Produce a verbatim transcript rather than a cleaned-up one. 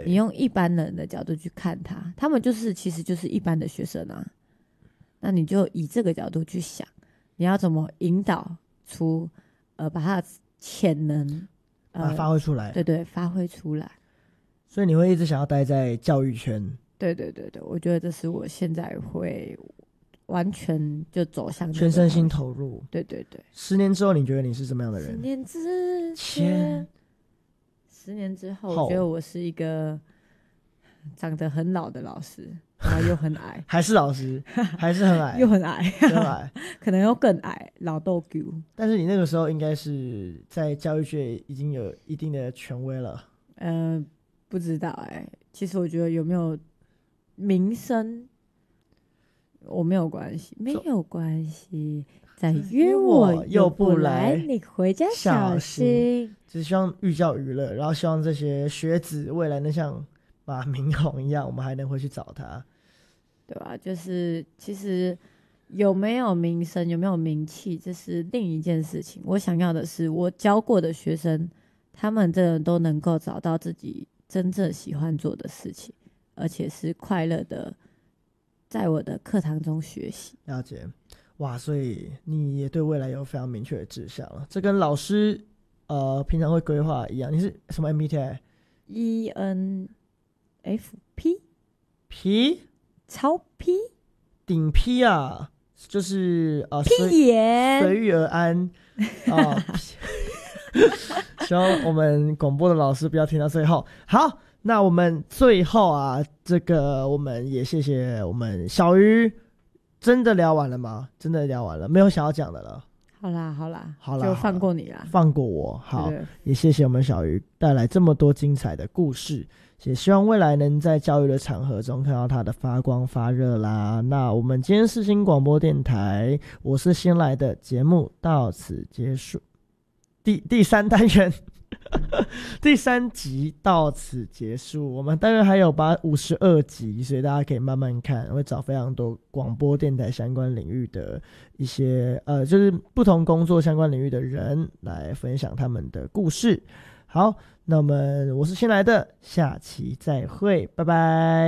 你用一般人的角度去看他，他们就是其实就是一般的学生啊。那你就以这个角度去想，你要怎么引导出呃把他的潜能把它发挥出来、呃、 对对，发挥出来。 所以你会一直想要待在教育圈？ 对对对对，我觉得这是我现在会完全就走向全身心投入。 对对对。 十年之后你觉得你是什么样的人？ 十年之前十年之后我觉得我是一个长得很老的老师，然后又很矮还是老师还是很矮又很矮又很矮可能又更矮，老豆狗。 但是你那个时候应该是在教育界已经有一定的权威了。 呃不知道哎、欸，其实我觉得有没有名声我没有关系，没有关系，再约我又不来，你回家小心。 只希望寓教于乐，然后希望这些学子未来能像马明宏一样，我们还能回去找他， 对吧、啊？就是其实有没有名声，有没有名气，这是另一件事情。我想要的是，我教过的学生，他们真的都能够找到自己真正喜欢做的事情，而且是快乐的在我的课堂中学习。 了解。哇，所以你也对未来有非常明确的志向了。这跟老师呃平常会规划一样。你是什么 M B T I？ E N F P P 超 P 顶 P 啊，就是呃屁眼随遇而安啊、呃。希望我们广播的老师不要听到最后。好，那我们最后啊，这个我们也谢谢我们小鱼。真的聊完了吗？真的聊完了，没有想要讲的了。 好啦好啦好啦， 就放过你啦， 放过我。好， 对对， 也谢谢我们小鱼带来这么多精彩的故事，也希望未来能在教育的场合中看到它的发光发热啦。那我们今天世新广播电台，我是新来的节目到此结束，第第三单元第三集到此结束。我们当然还有把五十二集，所以大家可以慢慢看，会找非常多广播电台相关领域的一些呃，就是不同工作相关领域的人来分享他们的故事。好，那么我是新来的，下期再会，拜拜。